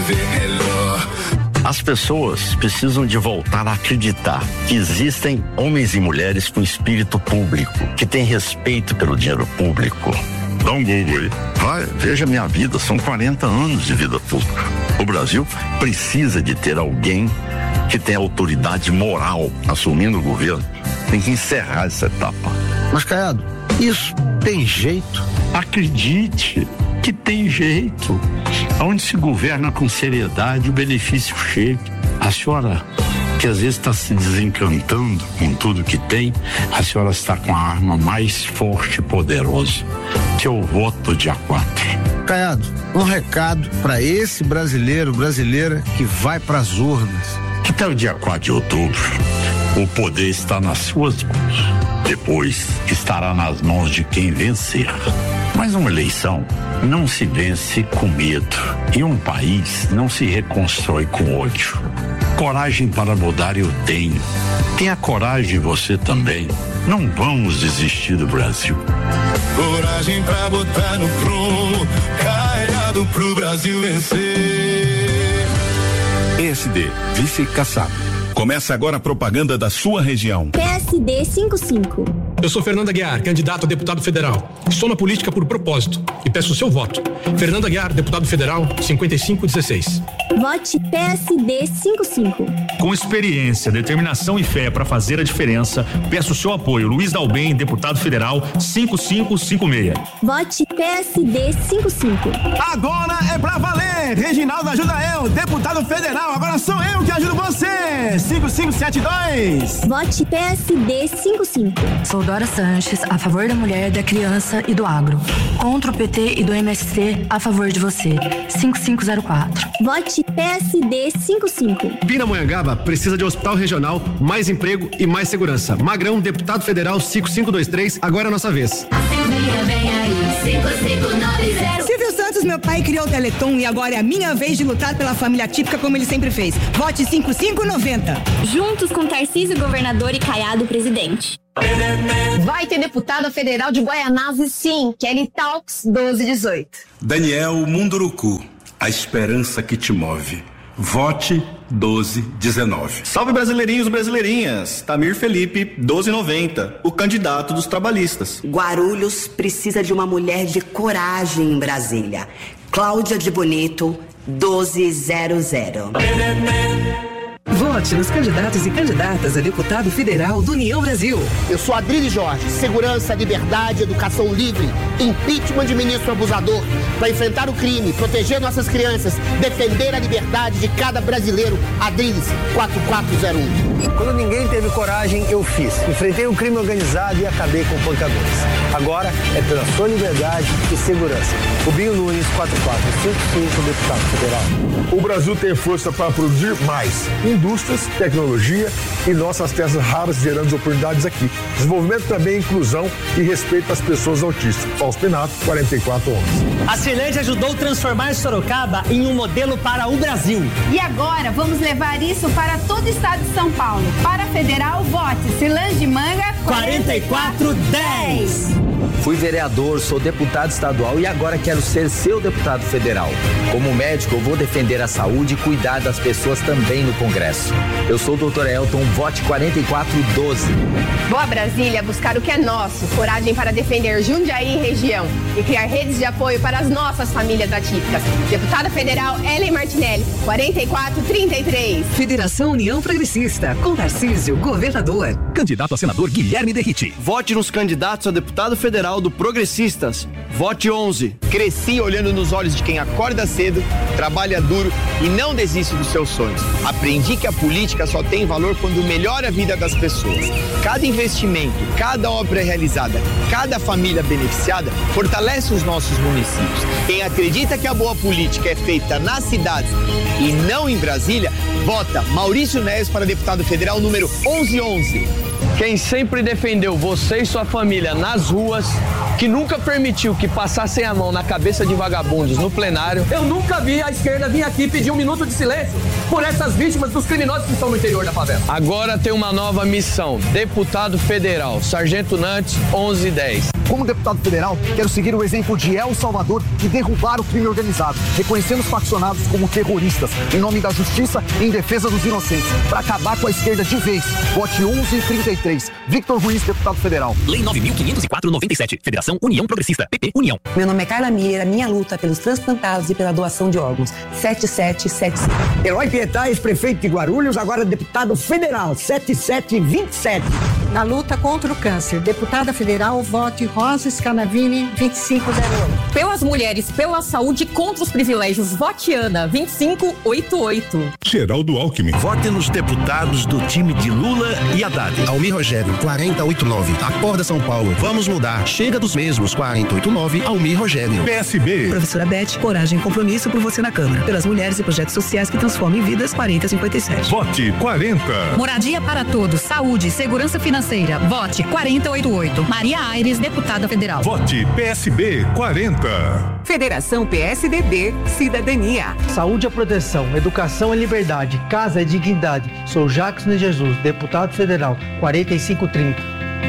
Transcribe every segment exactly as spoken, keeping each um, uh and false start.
viver melhor. As pessoas precisam de voltar a acreditar que existem homens e mulheres com espírito público, que têm respeito pelo dinheiro público. Dá um Google aí. Vai, veja minha vida, são quarenta anos de vida pública. O Brasil precisa de ter alguém que tenha autoridade moral assumindo o governo. Tem que encerrar essa etapa. Mas, Caiado, isso tem jeito? Acredite que tem jeito. Onde se governa com seriedade, o benefício chega. A senhora, que às vezes está se desencantando com tudo que tem, a senhora está com a arma mais forte e poderosa, que é o voto dia quatro. Caiado, um recado para esse brasileiro, brasileira que vai para as urnas. Até o dia quatro de outubro, o poder está nas suas mãos. Depois estará nas mãos de quem vencer. Mas uma eleição não se vence com medo. E um país não se reconstrói com ódio. Coragem para mudar eu tenho. Tenha coragem você também. Não vamos desistir do Brasil. Coragem pra botar no prumo, Caiado pro Brasil vencer. P S D, vice Kassab. Começa agora a propaganda da sua região. P S D cinquenta e cinco. Eu sou Fernando Aguiar, candidato a deputado federal. Estou na política por propósito e peço o seu voto. Fernando Aguiar, deputado federal, cinquenta e cinco dezesseis. Vote P S D cinquenta e cinco. Com experiência, determinação e fé para fazer a diferença, peço o seu apoio. Luiz Dalben, deputado federal, cinquenta e cinco cinquenta e seis. Vote P S D cinquenta e cinco. Agora é pra valer! Reginaldo ajuda eu, deputado federal. Agora sou eu que ajudo você! cinco cinco sete dois. Vote P S D cinquenta e cinco. Sou Dora Sanches, a favor da mulher, da criança e do agro. Contra o P T e do M S T, a favor de você. cinco cinco zero quatro. Vote P S D cinquenta e cinco. Pindamonhangaba precisa de hospital regional, mais emprego e mais segurança. Magrão, deputado federal, cinquenta e cinco vinte e três, agora é a nossa vez. Assembleia vem aí, cinco cinco nove zero. Silvio Santos, meu pai, criou o Teleton e agora é a minha vez de lutar pela família típica como ele sempre fez. Vote cinquenta e cinco noventa. Juntos com Tarcísio, governador, e Caiado, presidente. Vai ter deputada federal de Guaianazes, sim. Kelly Talks doze dezoito. Daniel Munduruku, a esperança que te move. Vote doze dezenove. Salve brasileirinhos e brasileirinhas. Tamir Felipe, doze noventa, o candidato dos trabalhistas. Guarulhos precisa de uma mulher de coragem em Brasília. Cláudia de Bonito, doze zero zero. Vote nos candidatos e candidatas a deputado federal do União Brasil. Eu sou Adriles Jorge, segurança, liberdade, educação livre, impeachment de ministro abusador, para enfrentar o crime, proteger nossas crianças, defender a liberdade de cada brasileiro. Adriles, quatro quatro zero um. Quando ninguém teve coragem, eu fiz. Enfrentei o crime organizado e acabei com pancadores. Agora é pela sua liberdade e segurança. Rubinho Nunes, quatro quatro cinco cinco, deputado federal. O Brasil tem força para produzir mais indústrias, tecnologia e nossas terras raras gerando oportunidades aqui. Desenvolvimento também, inclusão e respeito às pessoas autistas. Fausto Pinato, quarenta e quatro onze. A Cirlande ajudou a transformar Sorocaba em um modelo para o Brasil. E agora vamos levar isso para todo o estado de São Paulo. Para a federal, vote Cirlande de Manga quarenta e quatro dez. Fui vereador, sou deputado estadual e agora quero ser seu deputado federal. Como médico, eu vou defender a saúde e cuidar das pessoas também no Congresso. Eu sou o doutor Elton, vote quarenta e quatro doze. Vou a Brasília buscar o que é nosso, coragem para defender Jundiaí e região e criar redes de apoio para as nossas famílias atípicas. Deputada federal Ellen Martinelli, quarenta e quatro trinta e três. Federação União Progressista, com Tarcísio, governador. Candidato a senador Guilherme Derriti. Vote nos candidatos a deputado federal do Progressistas. Vote onze. Cresci olhando nos olhos de quem acorda cedo, trabalha duro e não desiste dos seus sonhos. Aprendi que a política só tem valor quando melhora a vida das pessoas. Cada investimento, cada obra realizada, cada família beneficiada fortalece os nossos municípios. Quem acredita que a boa política é feita nas cidades e não em Brasília, vota Maurício Neves para deputado federal número onze onze. Quem sempre defendeu você e sua família nas ruas, que nunca permitiu que passassem a mão na cabeça de vagabundos no plenário. Eu nunca vi a esquerda vir aqui pedir um minuto de silêncio por essas vítimas dos criminosos que estão no interior da favela. Agora tem uma nova missão, deputado federal, Sargento Nantes, onze dez. Como deputado federal, quero seguir o exemplo de El Salvador e derrubar o crime organizado, reconhecendo os faccionados como terroristas, em nome da justiça e em defesa dos inocentes, para acabar com a esquerda de vez. Vote onze e trinta e três. Victor Ruiz, deputado federal. Lei nove mil quinhentos e quatro, noventa e sete. Federação União Progressista. P P União. Meu nome é Carla Mira, minha luta pelos transplantados e pela doação de órgãos. sete sete sete cinco. Herói Pietá, ex-prefeito de Guarulhos, agora deputado federal. sete sete dois sete. Na luta contra o câncer, deputada federal, vote Rosa Scanavini, vinte e cinco zero oito. Pelas mulheres, pela saúde, contra os privilégios, vote Ana, vinte e cinco oitenta e oito. Geraldo Alckmin. Vote nos deputados do time de Lula e Haddad. Almir Rogério, quarenta e oito nove. Acorda São Paulo. Vamos mudar. Chega dos mesmos. quarenta e oito nove. Almir Rogério. P S B. Professora Beth, coragem e compromisso por você na Câmara. Pelas mulheres e projetos sociais que transformem vidas. quarenta e cinquenta e sete. Vote quarenta. Moradia para todos. Saúde e segurança financeira. Vote quarenta e oitenta e oito. Maria Aires, deputada federal. Vote P S B quarenta. Federação P S D B, Cidadania. Saúde é proteção, educação é liberdade, casa é dignidade. Sou Jackson de Jesus, deputado federal, quarenta e cinco trinta.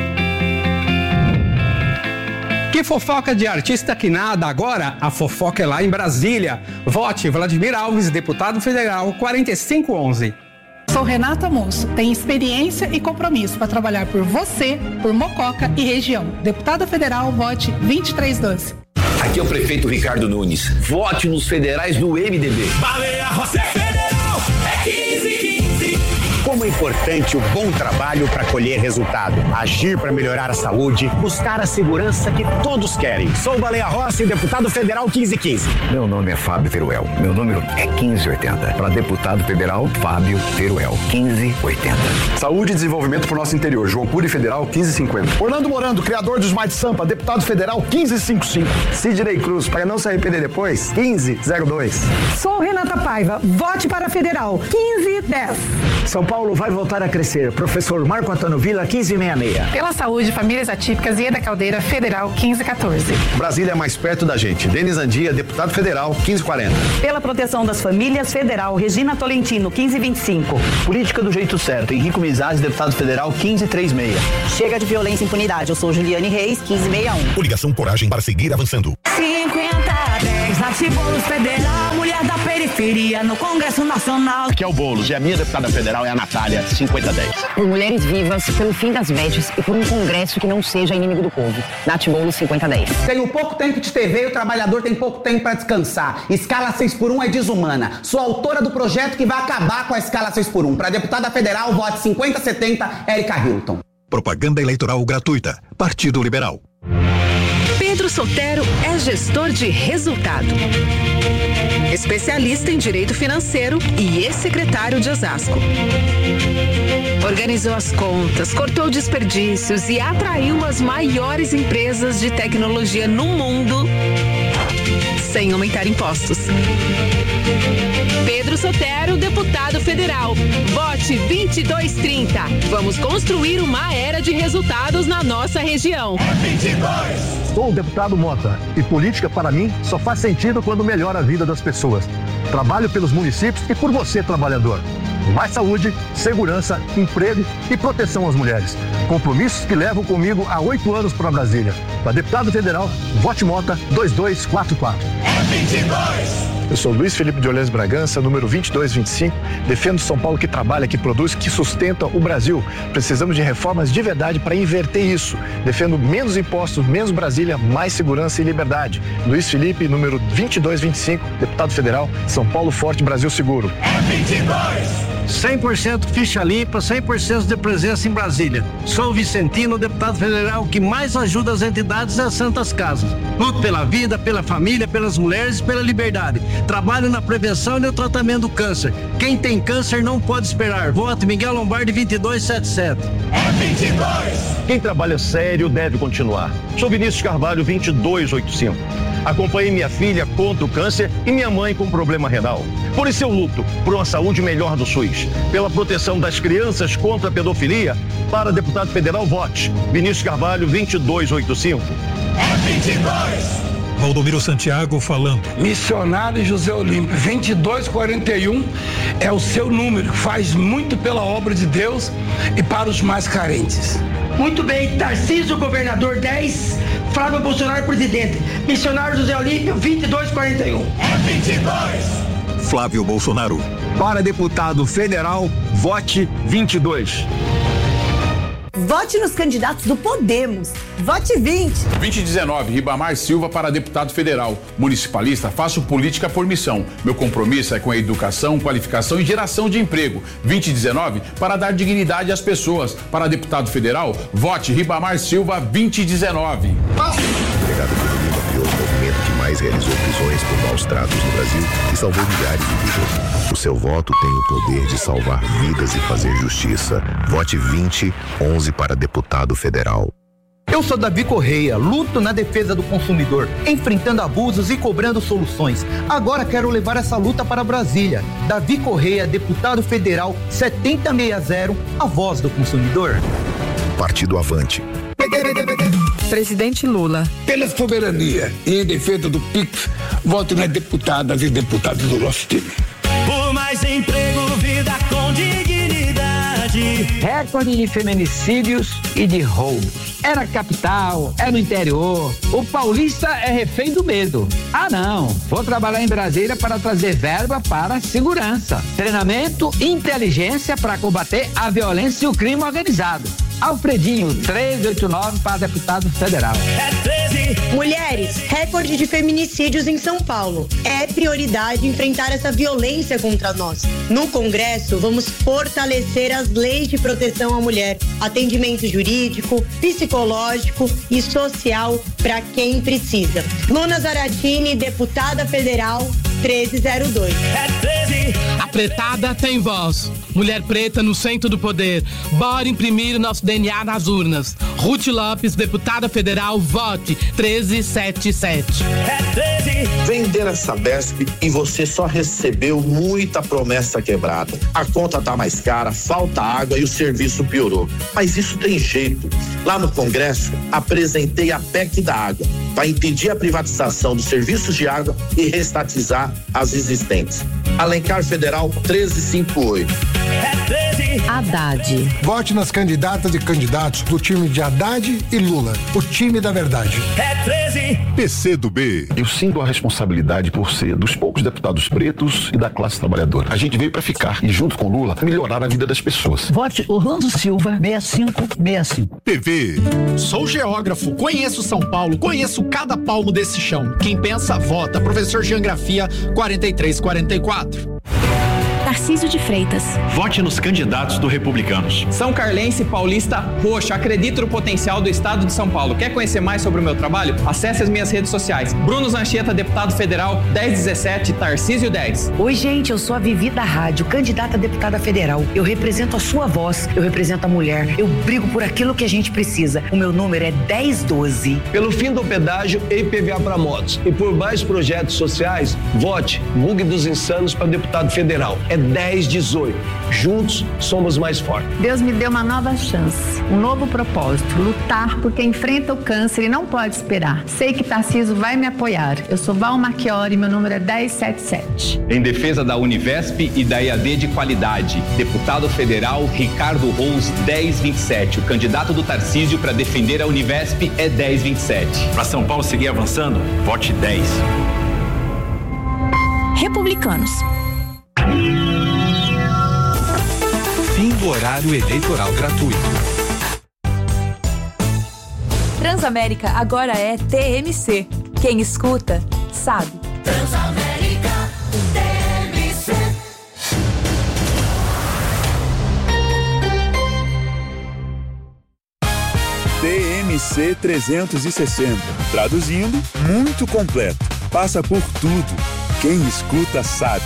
Que fofoca de artista que nada, agora a fofoca é lá em Brasília. Vote Vladimir Alves, deputado federal, quarenta e cinco onze. Sou Renata Moço, tenho experiência e compromisso para trabalhar por você, por Mococa e região. Deputada federal, vote vinte e três doze. Aqui é o prefeito Ricardo Nunes. Vote nos federais do M D B. Baleia Rosé Federal é quinze quinze. Como é importante o bom trabalho para colher resultado, agir para melhorar a saúde, buscar a segurança que todos querem. Sou Baleia Rossi, deputado federal quinze quinze. Meu nome é Fábio Teruel. Meu número é quinze oitenta. Para deputado federal, Fábio Teruel, quinze oitenta. Saúde e desenvolvimento para o nosso interior. João Cury Federal, quinze cinquenta. Orlando Morando, criador do Smart Sampa, deputado federal, quinze cinquenta e cinco. Sidney Cruz, para não se arrepender depois, quinze zero dois. Sou Renata Paiva, vote para federal, quinze dez. São Paulo vai voltar a crescer. Professor Marco Antônio Vila, quinze sessenta e seis. Pela saúde, famílias atípicas e Eda Caldeira, federal, quinze quatorze. Brasília é mais perto da gente. Denis Andia, deputado federal, quinze quarenta. Pela proteção das famílias, federal, Regina Tolentino, quinze vinte e cinco. Política do jeito certo. Henrico Mizaz, deputado federal, quinze trinta e seis. Chega de violência e impunidade. Eu sou Juliane Reis, quinze sessenta e um. Coligação Coragem para seguir avançando. cinquenta dez, Nath Boulos Federal, mulher da periferia no Congresso Nacional. Aqui é o Boulos e a minha deputada federal é a Natália, cinquenta dez. Por mulheres vivas, pelo fim das vedes e por um Congresso que não seja inimigo do povo. Nath Boulos, cinquenta dez. Tenho pouco tempo de T V e o trabalhador tem pouco tempo para descansar. Escala seis por um é desumana. Sou autora do projeto que vai acabar com a escala seis por um. Para deputada federal, vote cinquenta setenta, Érica Hilton. Propaganda eleitoral gratuita. Partido Liberal. Pedro Sotero é gestor de resultado. Especialista em direito financeiro e ex-secretário de Osasco. Organizou as contas, cortou desperdícios e atraiu as maiores empresas de tecnologia no mundo sem aumentar impostos. Pedro Sotero, deputado federal. Vote vinte e dois trinta. Vamos construir uma era de resultados na nossa região. vinte e dois. Sou o deputado Mota e política para mim só faz sentido quando melhora a vida das pessoas. Trabalho pelos municípios e por você, trabalhador. Mais saúde, segurança, emprego e proteção às mulheres. Compromissos que levam comigo há oito anos para Brasília. Para deputado federal, vote Mota dois dois quatro quatro. É vinte e dois. Eu sou Luiz Felipe de Orleans Bragança, número vinte e dois vinte e cinco. Defendo São Paulo que trabalha, que produz, que sustenta o Brasil. Precisamos de reformas de verdade para inverter isso. Defendo menos impostos, menos Brasília, mais segurança e liberdade. Luiz Felipe, número vinte e dois vinte e cinco, deputado federal, São Paulo Forte, Brasil Seguro. É vinte e dois. cem por cento ficha limpa, cem por cento de presença em Brasília. Sou Vicentino, deputado federal que mais ajuda as entidades e as santas casas. Luto pela vida, pela família, pelas mulheres e pela liberdade. Trabalho na prevenção e no tratamento do câncer. Quem tem câncer não pode esperar. Vote Miguel Lombardi vinte e dois setenta e sete. É vinte e dois. Quem trabalha sério deve continuar. Sou Vinícius Carvalho vinte e dois oitenta e cinco. Acompanhei minha filha contra o câncer e minha mãe com problema renal. Por isso eu luto por uma saúde melhor do SUS, pela proteção das crianças contra a pedofilia. Para deputado federal, vote Vinícius Carvalho vinte e dois oitenta e cinco. É vinte e dois. Valdomiro Santiago falando. Missionário José Olímpio, vinte e dois quarenta e um é o seu número, faz muito pela obra de Deus e para os mais carentes. Muito bem, Tarcísio, governador dez, Flávio Bolsonaro presidente. Missionário José Olímpio, vinte e dois quarenta e um. É vinte e dois. Flávio Bolsonaro. Para deputado federal, vote vinte e dois. Vote nos candidatos do Podemos. Vote vinte. vinte e dezenove, Ribamar Silva para deputado federal. Municipalista, faço política por missão. Meu compromisso é com a educação, qualificação e geração de emprego. vinte e dezenove, para dar dignidade às pessoas. Para deputado federal, vote Ribamar Silva vinte e dezenove. O delegado Pedro Lima criou o movimento que mais realizou prisões por maus tratos no Brasil e salvou milhares de vidas. O seu voto tem o poder de salvar vidas e fazer justiça. Vote vinte, onze para deputado federal. Eu sou Davi Correia, luto na defesa do consumidor, enfrentando abusos e cobrando soluções. Agora quero levar essa luta para Brasília. Davi Correia, deputado federal setenta e sessenta, a voz do consumidor. Partido Avante. Presidente Lula. Pela soberania e em defesa do Pix, voto nas deputadas e deputados do nosso time. Por mais emprego, vida com dignidade. Recorde de feminicídios e de roubos. É na capital, é no interior. O paulista é refém do medo. Ah, não. Vou trabalhar em Brasília para trazer verba para a segurança. Treinamento e inteligência para combater a violência e o crime organizado. Alfredinho, trezentos e oitenta e nove para deputado federal. É treze. Mulheres, recorde de feminicídios em São Paulo. É prioridade enfrentar essa violência contra nós. No Congresso, vamos fortalecer as leis de proteção à mulher, atendimento jurídico, psicológico e social para quem precisa. Luna Zaratini, deputada federal, treze zero dois. É treze. A pretada tem voz. Mulher preta no centro do poder. Bora imprimir o nosso D N A nas urnas. Ruth Lopes, deputada federal, vote treze setenta e sete. É treze. Vender a Sabesp e você só recebeu muita promessa quebrada. A conta tá mais cara, falta água e o serviço piorou. Mas isso tem jeito. Lá no Congresso, apresentei a P E C da água para impedir a privatização dos serviços de água e restatizar as existentes. Alencar Federal treze cinquenta e oito. É treze. Haddad. Vote nas candidatas e candidatos do time de Haddad e Lula, o time da verdade. É treze. P C do B. Eu sinto a responsabilidade por ser dos poucos deputados pretos e da classe trabalhadora. A gente veio para ficar e, junto com Lula, melhorar a vida das pessoas. Vote Orlando Silva, sessenta e cinco sessenta e cinco. T V. Sou geógrafo, conheço São Paulo, conheço cada palmo desse chão. Quem pensa, vota. Professor Geografia, quarenta e três quarenta e quatro. Tarcísio de Freitas. Vote nos candidatos do Republicanos. São Carlense Paulista Roxo. Acredito no potencial do estado de São Paulo. Quer conhecer mais sobre o meu trabalho? Acesse as minhas redes sociais. Bruno Zancheta, deputado federal, dez dezessete, Tarcísio dez. Oi, gente, eu sou a Vivi da Rádio, candidata a deputada federal. Eu represento a sua voz, eu represento a mulher. Eu brigo por aquilo que a gente precisa. O meu número é dez doze. Pelo fim do pedágio e I P V A para motos e por mais projetos sociais, vote Bug dos Insanos para deputado federal. É dez dezoito. Juntos somos mais fortes. Deus me deu uma nova chance, um novo propósito, lutar por quem enfrenta o câncer e não pode esperar. Sei que Tarcísio vai me apoiar. Eu sou Val Marchiori, meu número é dez setenta e sete. Em defesa da Univesp e da E A D de qualidade, deputado federal Ricardo Rous, dez vinte e sete. O candidato do Tarcísio para defender a Univesp é dez vinte e sete. Para São Paulo seguir avançando, vote dez. Republicanos. Fim do horário eleitoral gratuito. Transamérica agora é T M C. Quem escuta, sabe. Transamérica, T M C. T M C trezentos e sessenta. Traduzindo, muito completo. Passa por tudo. Quem escuta sabe.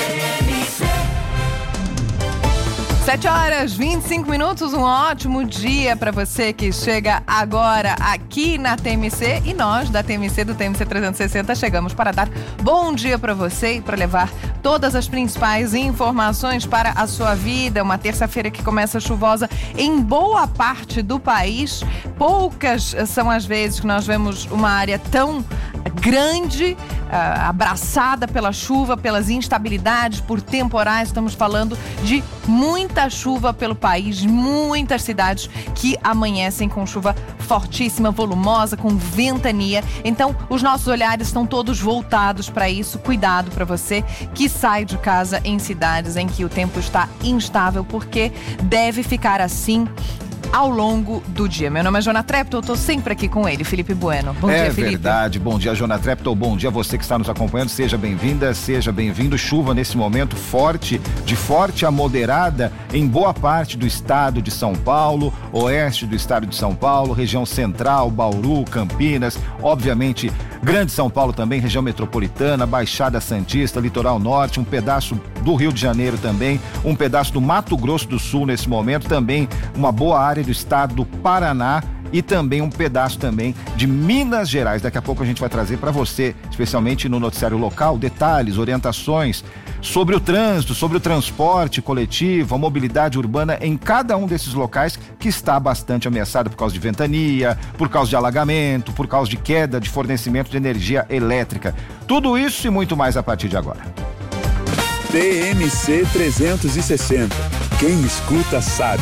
sete horas, vinte e cinco minutos, um ótimo dia para você que chega agora aqui na T M C e nós da T M C, do T M C trezentos e sessenta, chegamos para dar bom dia para você e para levar todas as principais informações para a sua vida. Uma terça-feira que começa chuvosa em boa parte do país. Poucas são as vezes que nós vemos uma área tão grande, uh, abraçada pela chuva, pelas instabilidades, por temporais. Estamos falando de muita chuva pelo país, muitas cidades que amanhecem com chuva fortíssima, volumosa, com ventania. Então, os nossos olhares estão todos voltados para isso. Cuidado para você que sai de casa em cidades em que o tempo está instável, porque deve ficar assim ao longo do dia. Meu nome é Jona Treptow, eu tô sempre aqui com ele, Felipe Bueno. Bom é dia, Felipe. É verdade. Bom dia, Jona Treptow. Bom dia a você que está nos acompanhando. Seja bem-vinda, seja bem-vindo. Chuva nesse momento forte, de forte a moderada em boa parte do estado de São Paulo, oeste do estado de São Paulo, região central, Bauru, Campinas, obviamente Grande São Paulo também, região metropolitana, Baixada Santista, Litoral Norte, um pedaço do Rio de Janeiro também, um pedaço do Mato Grosso do Sul nesse momento, também uma boa área do estado do Paraná e também um pedaço também de Minas Gerais. Daqui a pouco a gente vai trazer para você, especialmente no noticiário local, detalhes, orientações sobre o trânsito, sobre o transporte coletivo, a mobilidade urbana em cada um desses locais que está bastante ameaçado por causa de ventania, por causa de alagamento, por causa de queda de fornecimento de energia elétrica. Tudo isso e muito mais a partir de agora. T M C trezentos e sessenta. Quem escuta sabe.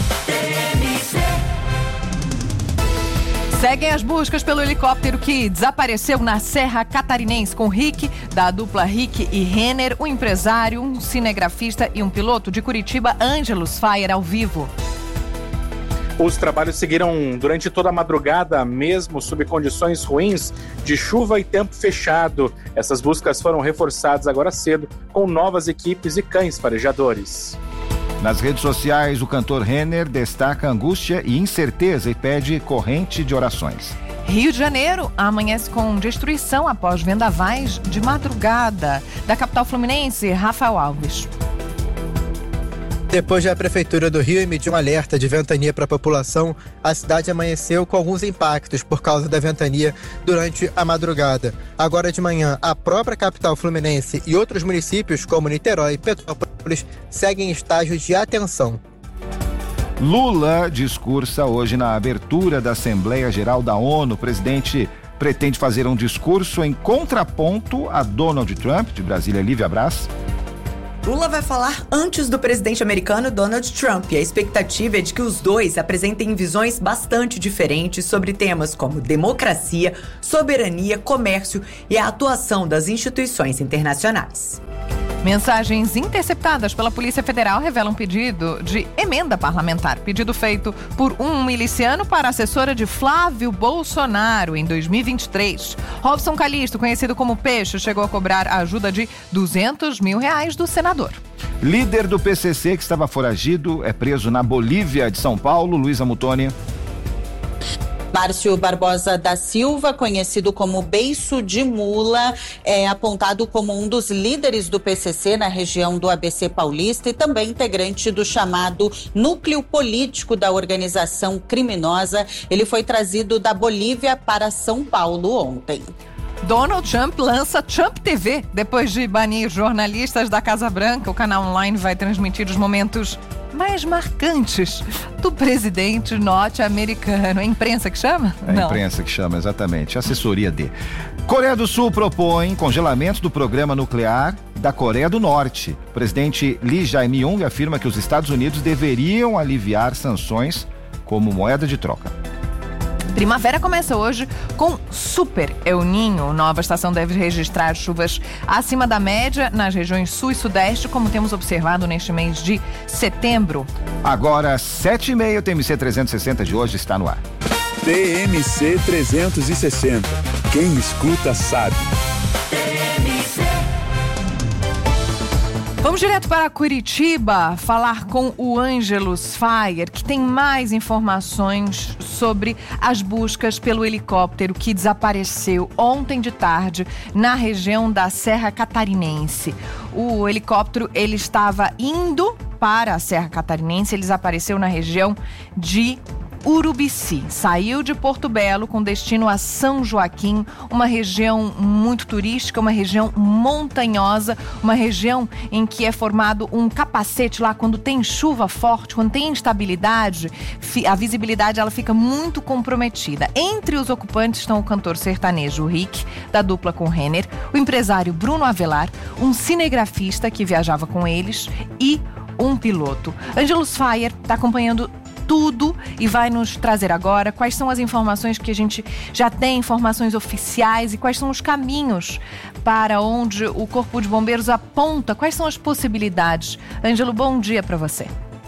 Seguem as buscas pelo helicóptero que desapareceu na Serra Catarinense com Rick, da dupla Rick e Renner, um empresário, um cinegrafista e um piloto de Curitiba, Ângelos Fire, ao vivo. Os trabalhos seguiram durante toda a madrugada, mesmo sob condições ruins de chuva e tempo fechado. Essas buscas foram reforçadas agora cedo com novas equipes e cães farejadores. Nas redes sociais, o cantor Renner destaca angústia e incerteza e pede corrente de orações. Rio de Janeiro amanhece com destruição após vendavais de madrugada. Da capital fluminense, Rafael Alves. Depois de a Prefeitura do Rio emitir um alerta de ventania para a população, a cidade amanheceu com alguns impactos por causa da ventania durante a madrugada. Agora de manhã, a própria capital fluminense e outros municípios, como Niterói e Petrópolis, seguem em estágios de atenção. Lula discursa hoje na abertura da Assembleia Geral da ONU. O presidente pretende fazer um discurso em contraponto a Donald Trump. De Brasília, Lívia Brás. Lula vai falar antes do presidente americano Donald Trump e a expectativa é de que os dois apresentem visões bastante diferentes sobre temas como democracia, soberania, comércio e a atuação das instituições internacionais. Mensagens interceptadas pela Polícia Federal revelam pedido de emenda parlamentar. Pedido feito por um miliciano para a assessora de Flávio Bolsonaro em dois mil e vinte e três. Robson Calixto, conhecido como Peixe, chegou a cobrar a ajuda de duzentos mil reais do senador. Líder do P C C que estava foragido é preso na Bolívia de São Paulo. Luísa Mutoni. Márcio Barbosa da Silva, conhecido como Beiço de Mula, é apontado como um dos líderes do P C C na região do A B C paulista e também integrante do chamado núcleo político da organização criminosa. Ele foi trazido da Bolívia para São Paulo ontem. Donald Trump lança Trump T V. Depois de banir jornalistas da Casa Branca, o canal online vai transmitir os momentos mais marcantes do presidente norte-americano. É a imprensa que chama? É a Não. imprensa que chama, exatamente. Assessoria D. Coreia do Sul propõe congelamento do programa nuclear da Coreia do Norte. O presidente Lee Jae-myung afirma que os Estados Unidos deveriam aliviar sanções como moeda de troca. Primavera começa hoje com Super El Niño. Nova estação deve registrar chuvas acima da média nas regiões sul e sudeste, como temos observado neste mês de setembro. Agora, sete e meia, o T M C trezentos e sessenta de hoje está no ar. T M C trezentos e sessenta. Quem escuta sabe. Vamos direto para Curitiba falar com o Ângelos Fire, que tem mais informações sobre as buscas pelo helicóptero que desapareceu ontem de tarde na região da Serra Catarinense. O helicóptero ele estava indo para a Serra Catarinense, ele desapareceu na região de Urubici. Saiu de Porto Belo com destino a São Joaquim, uma região muito turística, uma região montanhosa, uma região em que é formado um capacete lá quando tem chuva forte, quando tem instabilidade, a visibilidade ela fica muito comprometida. Entre os ocupantes estão o cantor sertanejo Rick, da dupla com Renner, o empresário Bruno Avelar, um cinegrafista que viajava com eles e um piloto. Angelus Fire está acompanhando tudo e vai nos trazer agora quais são as informações que a gente já tem, informações oficiais, e quais são os caminhos para onde o Corpo de Bombeiros aponta, quais são as possibilidades. Ângelo, bom dia para você.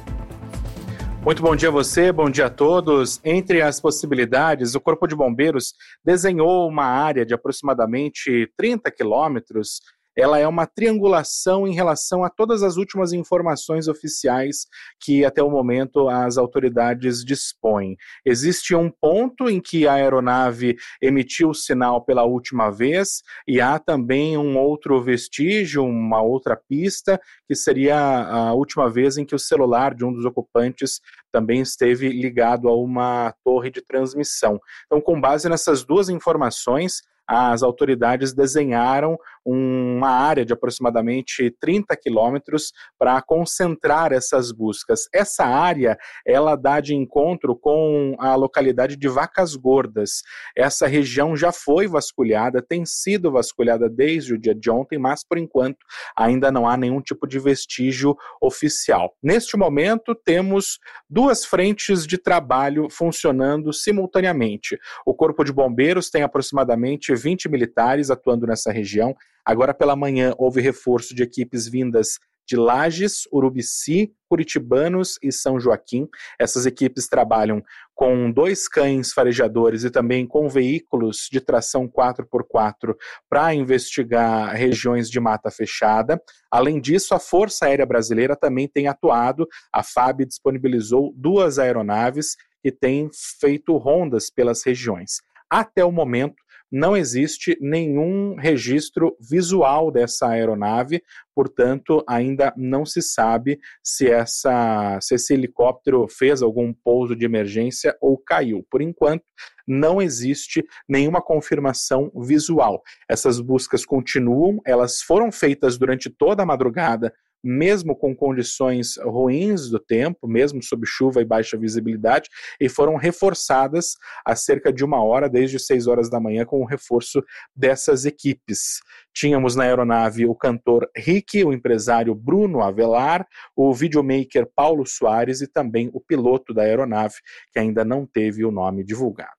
Muito bom dia a você, bom dia a todos. Entre as possibilidades, o Corpo de Bombeiros desenhou uma área de aproximadamente trinta quilômetros. Ela é uma triangulação em relação a todas as últimas informações oficiais que até o momento as autoridades dispõem. Existe um ponto em que a aeronave emitiu o sinal pela última vez e há também um outro vestígio, uma outra pista, que seria a última vez em que o celular de um dos ocupantes também esteve ligado a uma torre de transmissão. Então, com base nessas duas informações, as autoridades desenharam uma área de aproximadamente trinta quilômetros para concentrar essas buscas. Essa área, ela dá de encontro com a localidade de Vacas Gordas. Essa região já foi vasculhada, tem sido vasculhada desde o dia de ontem, mas por enquanto ainda não há nenhum tipo de vestígio oficial. Neste momento, temos duas frentes de trabalho funcionando simultaneamente. O Corpo de Bombeiros tem aproximadamente vinte militares atuando nessa região. Agora pela manhã houve reforço de equipes vindas de Lages, Urubici, Curitibanos e São Joaquim. Essas equipes trabalham com dois cães farejadores e também com veículos de tração quatro por quatro para investigar regiões de mata fechada. Além disso, a Força Aérea Brasileira também tem atuado. A F A B disponibilizou duas aeronaves que têm feito rondas pelas regiões. Até o momento, não existe nenhum registro visual dessa aeronave, portanto, ainda não se sabe se, essa, se esse helicóptero fez algum pouso de emergência ou caiu. Por enquanto, não existe nenhuma confirmação visual. Essas buscas continuam, elas foram feitas durante toda a madrugada, mesmo com condições ruins do tempo, mesmo sob chuva e baixa visibilidade, e foram reforçadas há cerca de uma hora, desde seis horas da manhã, com o reforço dessas equipes. Tínhamos na aeronave o cantor Rick, o empresário Bruno Avelar, o videomaker Paulo Soares e também o piloto da aeronave, que ainda não teve o nome divulgado.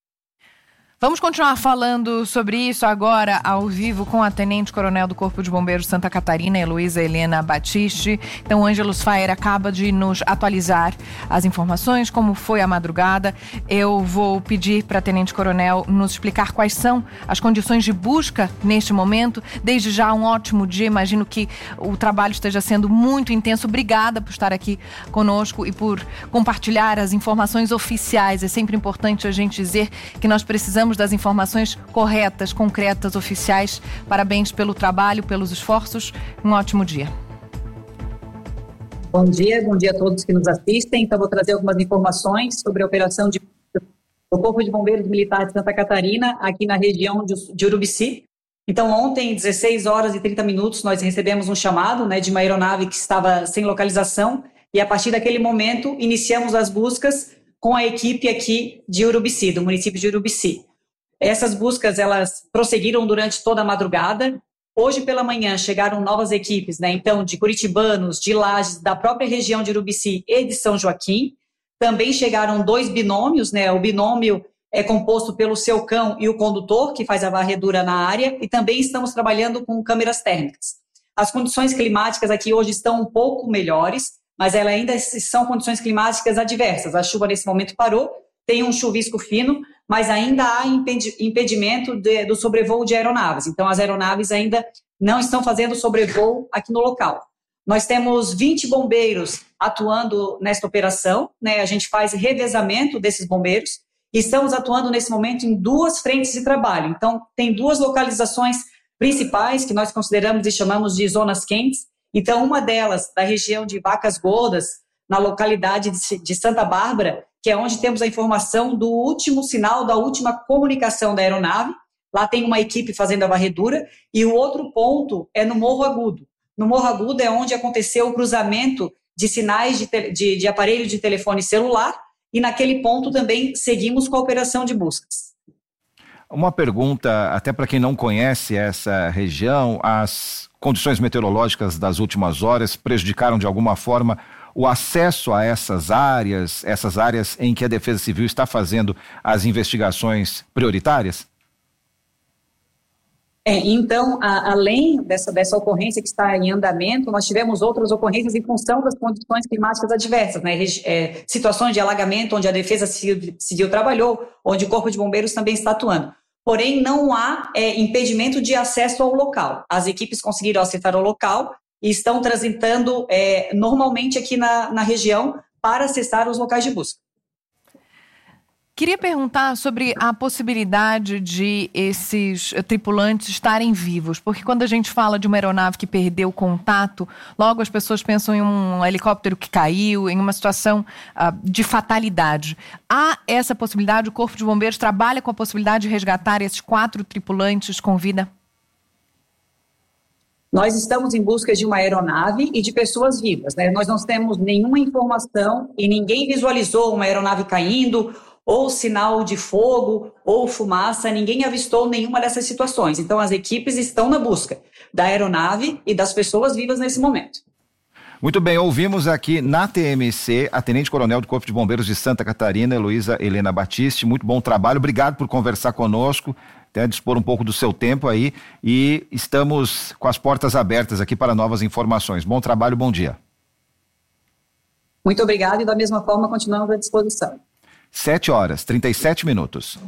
Vamos continuar falando sobre isso agora, ao vivo, com a Tenente Coronel do Corpo de Bombeiros de Santa Catarina, Heloísa Helena Batiste. Então, o Angelus Fire acaba de nos atualizar as informações, como foi a madrugada. Eu vou pedir para a Tenente Coronel nos explicar quais são as condições de busca neste momento. Desde já, um ótimo dia. Imagino que o trabalho esteja sendo muito intenso. Obrigada por estar aqui conosco e por compartilhar as informações oficiais. É sempre importante a gente dizer que nós precisamos das informações corretas, concretas, oficiais. Parabéns pelo trabalho, pelos esforços. Um ótimo dia. Bom dia, bom dia a todos que nos assistem. Então, vou trazer algumas informações sobre a operação de... do Corpo de Bombeiros Militar de Santa Catarina, aqui na região de, de Urubici. Então, ontem, dezesseis horas e trinta minutos, nós recebemos um chamado, né, de uma aeronave que estava sem localização, e a partir daquele momento, iniciamos as buscas com a equipe aqui de Urubici, do município de Urubici. Essas buscas, elas prosseguiram durante toda a madrugada. Hoje pela manhã chegaram novas equipes, né? Então, de curitibanos, de Lages, da própria região de Urubici e de São Joaquim. Também chegaram dois binômios, né? O binômio é composto pelo seu cão e o condutor, que faz a varredura na área. E também estamos trabalhando com câmeras térmicas. As condições climáticas aqui hoje estão um pouco melhores, mas elas ainda são condições climáticas adversas. A chuva nesse momento parou, tem um chuvisco fino, mas ainda há impedimento de, do sobrevoo de aeronaves. Então, as aeronaves ainda não estão fazendo sobrevoo aqui no local. Nós temos vinte bombeiros atuando nesta operação, né? A gente faz revezamento desses bombeiros e estamos atuando nesse momento em duas frentes de trabalho. Então, tem duas localizações principais que nós consideramos e chamamos de zonas quentes. Então, uma delas, da região de Vacas Gordas, na localidade de Santa Bárbara, que é onde temos a informação do último sinal, da última comunicação da aeronave. Lá tem uma equipe fazendo a varredura, e o outro ponto é no Morro Agudo. No Morro Agudo é onde aconteceu o cruzamento de sinais de, te, de, de aparelho de telefone celular, e naquele ponto também seguimos com a operação de buscas. Uma pergunta, até para quem não conhece essa região, as condições meteorológicas das últimas horas prejudicaram de alguma forma o acesso a essas áreas, essas áreas em que a Defesa Civil está fazendo as investigações prioritárias? É, então, a, além dessa, dessa ocorrência que está em andamento, nós tivemos outras ocorrências em função das condições climáticas adversas, né? É, situações de alagamento onde a Defesa Civil, Civil trabalhou, onde o Corpo de Bombeiros também está atuando. Porém, não há é, impedimento de acesso ao local. As equipes conseguiram acessar o local e estão transitando é, normalmente aqui na, na região para acessar os locais de busca. Queria perguntar sobre a possibilidade de esses tripulantes estarem vivos, porque quando a gente fala de uma aeronave que perdeu contato, logo as pessoas pensam em um helicóptero que caiu, em uma situação uh, de fatalidade. Há essa possibilidade? O Corpo de Bombeiros trabalha com a possibilidade de resgatar esses quatro tripulantes com vida? Nós estamos em busca de uma aeronave e de pessoas vivas, né? Nós não temos nenhuma informação e ninguém visualizou uma aeronave caindo, ou sinal de fogo, ou fumaça, ninguém avistou nenhuma dessas situações. Então, as equipes estão na busca da aeronave e das pessoas vivas nesse momento. Muito bem, ouvimos aqui na T M C a Tenente Coronel do Corpo de Bombeiros de Santa Catarina, Heloísa Helena Batiste. Muito bom trabalho, obrigado por conversar conosco, até dispor um pouco do seu tempo aí, e estamos com as portas abertas aqui para novas informações. Bom trabalho, bom dia. Muito obrigado, e da mesma forma continuamos à disposição. Sete horas, trinta e sete minutos.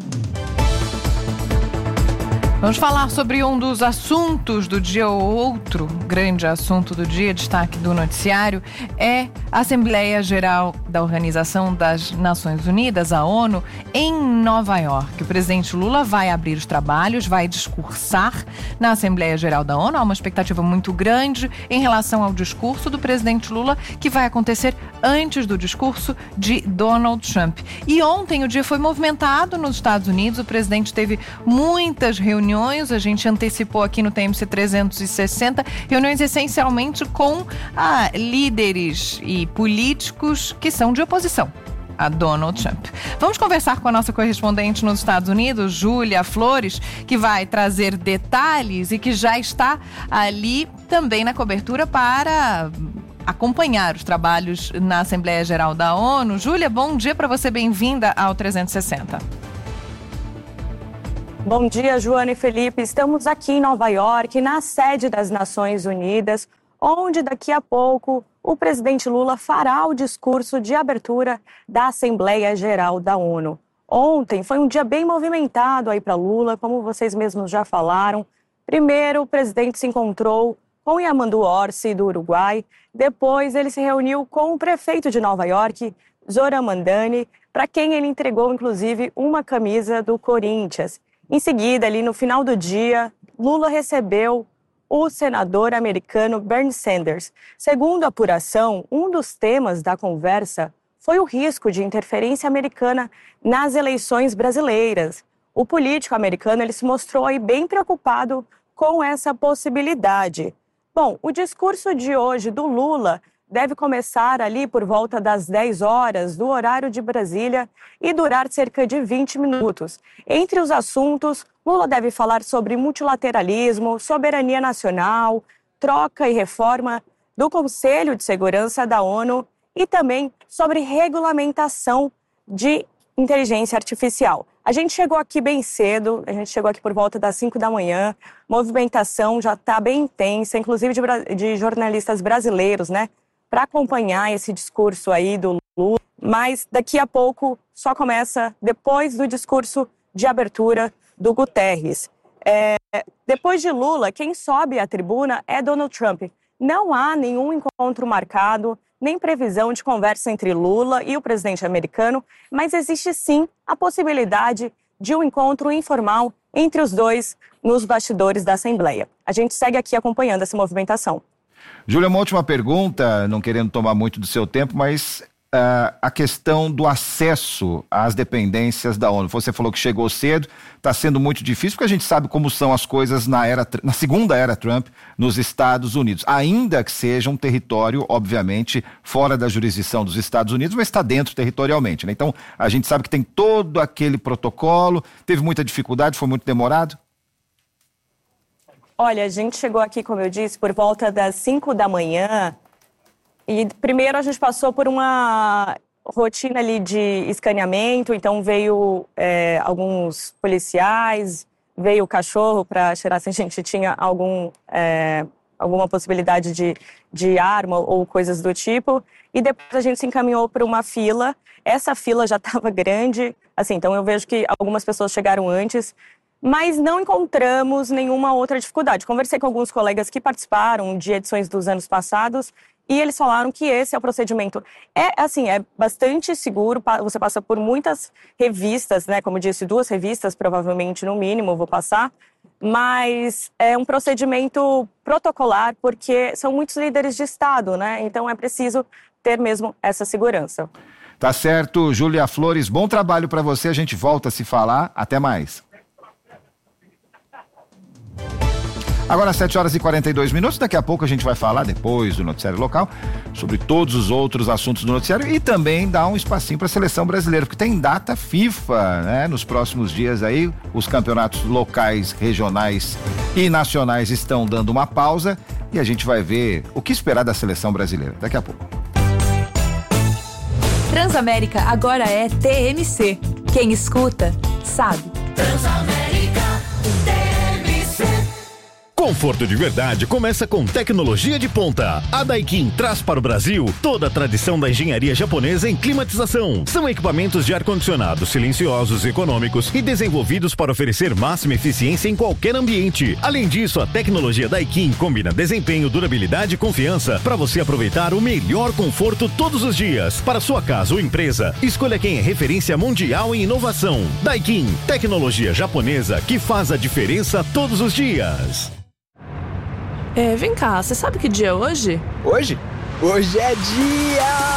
Vamos falar sobre um dos assuntos do dia, ou outro grande assunto do dia, destaque do noticiário, é a Assembleia Geral da Organização das Nações Unidas, a ONU, em Nova York. O presidente Lula vai abrir os trabalhos, vai discursar na Assembleia Geral da ONU. Há uma expectativa muito grande em relação ao discurso do presidente Lula, que vai acontecer antes do discurso de Donald Trump. E ontem o dia foi movimentado nos Estados Unidos, o presidente teve muitas reuniões. A gente antecipou aqui no T M C trezentos e sessenta, reuniões essencialmente com ah, líderes e políticos que são de oposição a Donald Trump. Vamos conversar com a nossa correspondente nos Estados Unidos, Júlia Flores, que vai trazer detalhes e que já está ali também na cobertura para acompanhar os trabalhos na Assembleia Geral da ONU. Júlia, bom dia para você, bem-vinda ao trezentos e sessenta. Bom dia, Joana e Felipe. Estamos aqui em Nova York, na sede das Nações Unidas, onde daqui a pouco o presidente Lula fará o discurso de abertura da Assembleia Geral da ONU. Ontem foi um dia bem movimentado aí para Lula, como vocês mesmos já falaram. Primeiro, o presidente se encontrou com Yamandu Orsi, do Uruguai. Depois, ele se reuniu com o prefeito de Nova York, Zoran Mandani, para quem ele entregou, inclusive, uma camisa do Corinthians. Em seguida, ali no final do dia, Lula recebeu o senador americano Bernie Sanders. Segundo a apuração, um dos temas da conversa foi o risco de interferência americana nas eleições brasileiras. O político americano ele se mostrou aí bem preocupado com essa possibilidade. Bom, o discurso de hoje do Lula deve começar ali por volta das dez horas do horário de Brasília e durar cerca de vinte minutos. Entre os assuntos, Lula deve falar sobre multilateralismo, soberania nacional, troca e reforma do Conselho de Segurança da ONU e também sobre regulamentação de inteligência artificial. A gente chegou aqui bem cedo, a gente chegou aqui por volta das cinco da manhã, movimentação já está bem intensa, inclusive de, de jornalistas brasileiros, né? Para acompanhar esse discurso aí do Lula, mas daqui a pouco só começa depois do discurso de abertura do Guterres. É, depois de Lula, quem sobe à tribuna é Donald Trump. Não há nenhum encontro marcado, nem previsão de conversa entre Lula e o presidente americano, mas existe sim a possibilidade de um encontro informal entre os dois nos bastidores da Assembleia. A gente segue aqui acompanhando essa movimentação. Júlia, uma última pergunta, não querendo tomar muito do seu tempo, mas uh, a questão do acesso às dependências da ONU. Você falou que chegou cedo, está sendo muito difícil, porque a gente sabe como são as coisas na, era, na segunda era Trump nos Estados Unidos. Ainda que seja um território, obviamente, fora da jurisdição dos Estados Unidos, mas está dentro territorialmente, né? Então, a gente sabe que tem todo aquele protocolo, teve muita dificuldade, foi muito demorado? Olha, a gente chegou aqui, como eu disse, por volta das cinco da manhã, e primeiro a gente passou por uma rotina ali de escaneamento, então veio é, alguns policiais, veio o cachorro para cheirar se a gente tinha algum, é, alguma possibilidade de, de arma ou coisas do tipo, e depois a gente se encaminhou para uma fila. Essa fila já estava grande, assim, então eu vejo que algumas pessoas chegaram antes, mas não encontramos nenhuma outra dificuldade. Conversei com alguns colegas que participaram de edições dos anos passados e eles falaram que esse é o procedimento. É, assim, é bastante seguro, você passa por muitas revistas, né? Como disse, duas revistas, provavelmente, no mínimo, vou passar, mas é um procedimento protocolar porque são muitos líderes de Estado, né? Então é preciso ter mesmo essa segurança. Tá certo, Júlia Flores, bom trabalho para você, a gente volta a se falar, até mais. Agora sete horas e quarenta e dois minutos, daqui a pouco a gente vai falar, depois do noticiário local, sobre todos os outros assuntos do noticiário e também dar um espacinho para a seleção brasileira, porque tem data FIFA, né? Nos próximos dias aí, os campeonatos locais, regionais e nacionais estão dando uma pausa e a gente vai ver o que esperar da seleção brasileira, daqui a pouco. Transamérica agora é T M C. Quem escuta, sabe. Transamérica, T M C. Conforto de verdade começa com tecnologia de ponta. A Daikin traz para o Brasil toda a tradição da engenharia japonesa em climatização. São equipamentos de ar-condicionado silenciosos, econômicos e desenvolvidos para oferecer máxima eficiência em qualquer ambiente. Além disso, a tecnologia Daikin combina desempenho, durabilidade e confiança para você aproveitar o melhor conforto todos os dias. Para sua casa ou empresa, escolha quem é referência mundial em inovação. Daikin, tecnologia japonesa que faz a diferença todos os dias. É, vem cá, você sabe que dia é hoje? Hoje? Hoje é dia...